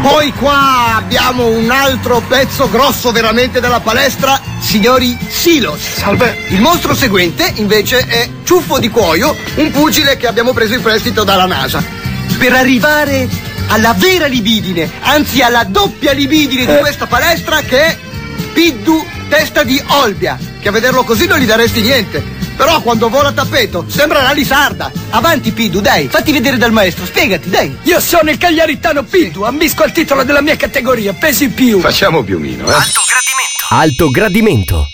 Poi qua abbiamo un altro pezzo grosso veramente della palestra, signori Silos. Salve. Il mostro seguente invece è Ciuffo di Cuoio, un pugile che abbiamo preso in prestito dalla NASA. Per arrivare alla vera libidine, anzi alla doppia libidine di questa palestra, che è Piddu Testa di Olbia, che a vederlo così non gli daresti niente. Però quando vola a tappeto sembra la Lisarda. Avanti Piddu, dai, fatti vedere dal maestro, spiegati, dai. Io sono il cagliaritano Piddu, ambisco al titolo della mia categoria, pesi più. Facciamo piumino, Alto gradimento.